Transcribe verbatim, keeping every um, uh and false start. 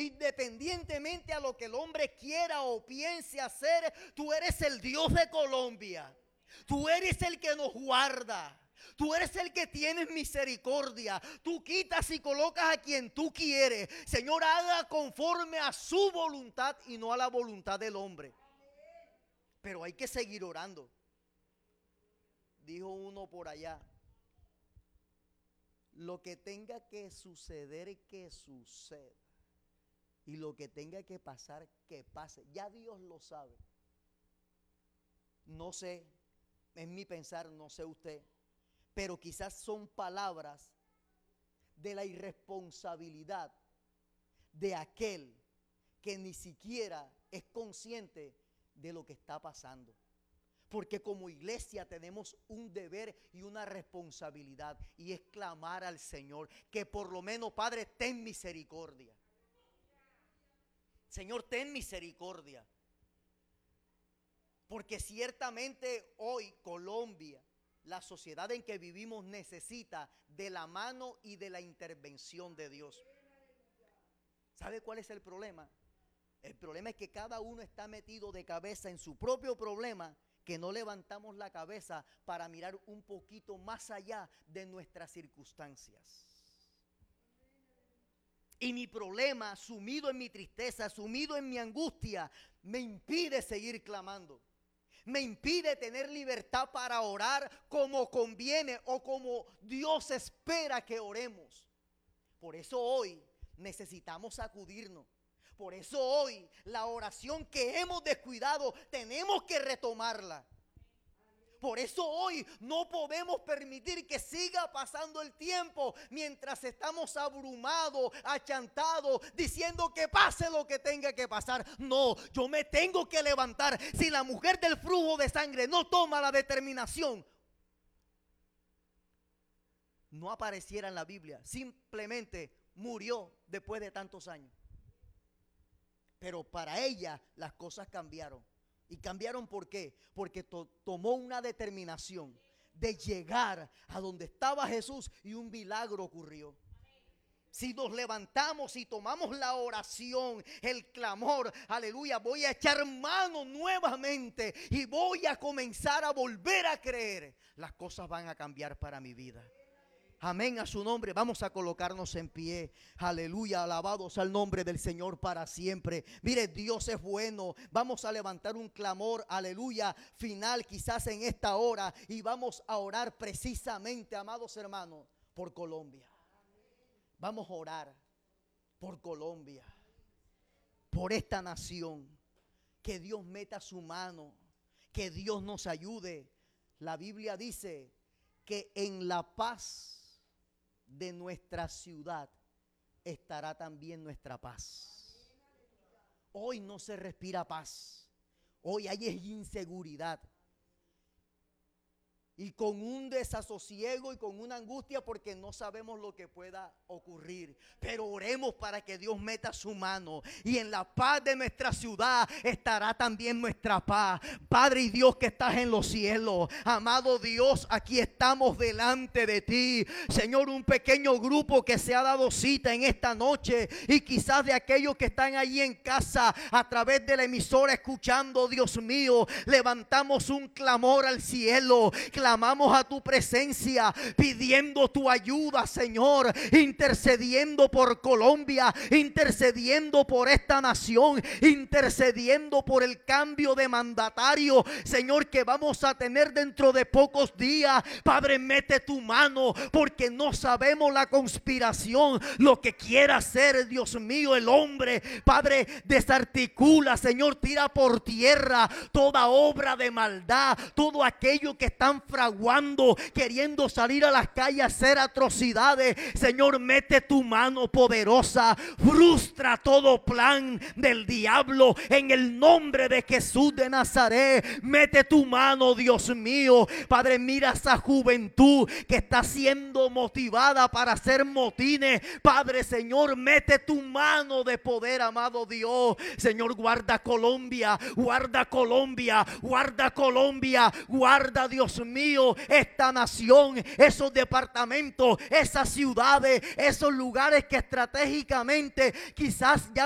independientemente a lo que el hombre quiera o piense hacer, tú eres el Dios de Colombia. Tú eres el que nos guarda. Tú eres el que tienes misericordia. Tú quitas y colocas a quien tú quieres. Señor, haga conforme a su voluntad y no a la voluntad del hombre. Pero hay que seguir orando. Dijo uno por allá: lo que tenga que suceder, que suceda. Y lo que tenga que pasar, que pase. Ya Dios lo sabe. No sé, es mi pensar, no sé usted. Pero quizás son palabras de la irresponsabilidad de aquel que ni siquiera es consciente de lo que está pasando. Porque como iglesia tenemos un deber y una responsabilidad, y es clamar al Señor que por lo menos, Padre, ten misericordia. Señor, ten misericordia. Porque ciertamente hoy Colombia, la sociedad en que vivimos, necesita de la mano y de la intervención de Dios. ¿Sabe cuál es el problema? El problema es que cada uno está metido de cabeza en su propio problema, que no levantamos la cabeza para mirar un poquito más allá de nuestras circunstancias. Y mi problema, sumido en mi tristeza, sumido en mi angustia, me impide seguir clamando. Me impide tener libertad para orar como conviene o como Dios espera que oremos. Por eso hoy necesitamos sacudirnos. Por eso hoy la oración que hemos descuidado tenemos que retomarla. Por eso hoy no podemos permitir que siga pasando el tiempo mientras estamos abrumados, achantados, diciendo que pase lo que tenga que pasar. No, yo me tengo que levantar. Si la mujer del flujo de sangre no toma la determinación, no apareciera en la Biblia, simplemente murió después de tantos años. Pero para ella las cosas cambiaron. ¿Y cambiaron por qué? Porque to- tomó una determinación de llegar a donde estaba Jesús y un milagro ocurrió. Si nos levantamos y tomamos la oración, el clamor, aleluya, voy a echar mano nuevamente y voy a comenzar a volver a creer, las cosas van a cambiar para mi vida. Amén a su nombre. Vamos a colocarnos en pie. Aleluya, alabados al nombre del Señor para siempre. Mire, Dios es bueno. Vamos a levantar un clamor, aleluya, final quizás en esta hora. Y vamos a orar precisamente, amados hermanos, por Colombia. Vamos a orar por Colombia, por esta nación. Que Dios meta su mano, que Dios nos ayude. La Biblia dice que en la paz de nuestra ciudad estará también nuestra paz. Hoy no se respira paz. Hoy hay inseguridad. Y con un desasosiego y con una angustia porque no sabemos lo que pueda ocurrir. Pero oremos para que Dios meta su mano. Y en la paz de nuestra ciudad estará también nuestra paz. Padre y Dios que estás en los cielos. Amado Dios, aquí estamos delante de ti. Señor, un pequeño grupo que se ha dado cita en esta noche. Y quizás de aquellos que están allí en casa a través de la emisora escuchando, Dios mío, levantamos un clamor al cielo. Clamamos a tu presencia, pidiendo tu ayuda, Señor, intercediendo por Colombia, intercediendo por esta nación, intercediendo por el cambio de mandatario, Señor, que vamos a tener dentro de pocos días. Padre, mete tu mano, porque no sabemos la conspiración, lo que quiera hacer, Dios mío, el hombre. Padre, desarticula, Señor, tira por tierra toda obra de maldad, todo aquello que están fraguando, queriendo salir a las calles a hacer atrocidades. Señor, mete tu mano poderosa, frustra todo plan del diablo en el nombre de Jesús de Nazaret. Mete tu mano, Dios mío. Padre, mira esa juventud que está siendo motivada para hacer motines. Padre, Señor, mete tu mano de poder, amado Dios. Señor, guarda Colombia, guarda Colombia, guarda Colombia, guarda, Dios mío, esta nación, esos departamentos, esas ciudades, esos lugares que estratégicamente quizás ya